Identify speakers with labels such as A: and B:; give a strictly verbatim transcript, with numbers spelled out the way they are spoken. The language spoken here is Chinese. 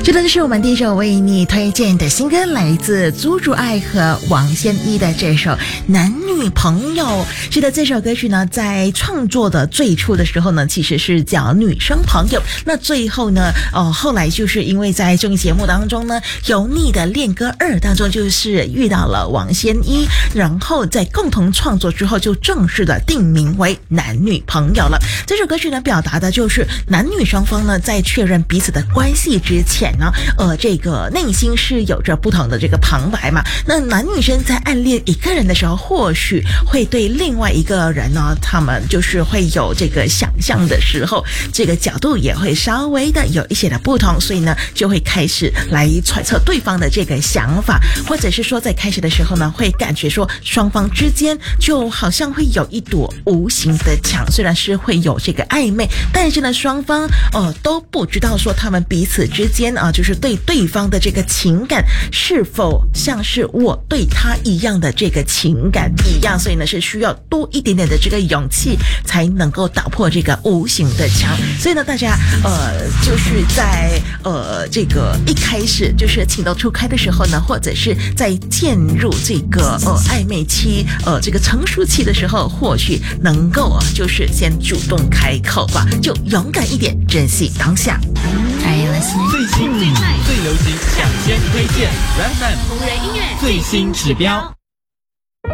A: 这个是我们第一首为你推荐的新歌，来自朱竹爱和王仙一的这首《男女朋友》。是的，这首歌曲呢，在创作的最初的时候呢，其实是叫女生朋友。那最后呢，呃，后来就是因为在综艺节目当中呢，《油腻的恋歌二》当中，就是遇到了王仙一，然后在共同创作之后，就正式的定名为男女朋友了。这首歌曲呢，表达的就是男女双方呢，在确认彼此的关系之前呢，呃，这个内心是有着不同的这个旁白嘛。那男女生在暗恋一个人的时候，或许会对另外一个人呢，他们就是会有这个想象的时候，这个角度也会稍微的有一些的不同，所以呢，就会开始来揣测对方的这个想法，或者是说在开始的时候呢，会感觉说双方之间就好像会有一堵无形的墙，虽然是会有这个暧昧，但是呢，双方呃都不知道说他们彼此之间啊，就是对对方的这个情感是否像是我对他一样的这个情感一样，所以呢是需要多一点点的这个勇气才能够打破这个无形的墙。所以呢，大家呃就是在呃这个一开始就是情窦初开的时候呢，或者是在渐入这个呃暧昧期呃这个成熟期的时候，或许能够啊就是先主动开口吧，就勇敢一点，珍惜当下。
B: 最新最快最流行抢先推荐 Red F M 红人音乐最新指标。